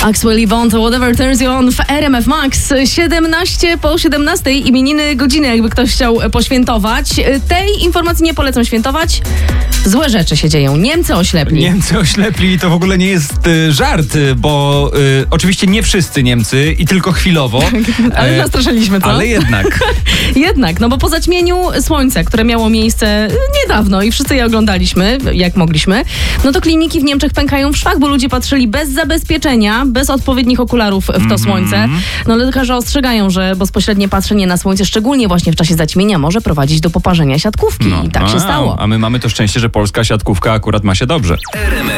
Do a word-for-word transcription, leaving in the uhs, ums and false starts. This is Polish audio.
Axwell i Bond, Whatever Turns You On w R M F Max. siedemnaście po siedemnastej, imieniny godziny, jakby ktoś chciał poświętować. Tej informacji nie polecam świętować. Złe rzeczy się dzieją. Niemcy oślepli. Niemcy oślepli i to w ogóle nie jest y, żart, bo y, oczywiście nie wszyscy Niemcy i tylko chwilowo. Ale zastraszyliśmy, co? Ale jednak. Jednak, no bo po zaćmieniu słońca, które miało miejsce niedawno i wszyscy je oglądaliśmy, jak mogliśmy, no to kliniki w Niemczech pękają w szwach, bo ludzie patrzyli bez zabezpieczenia, bez odpowiednich okularów w to słońce. No lekarze ostrzegają, że bezpośrednie patrzenie na słońce, szczególnie właśnie w czasie zaćmienia, może prowadzić do poparzenia siatkówki. No. I tak się a, stało. A my mamy to szczęście, że polska siatkówka akurat ma się dobrze.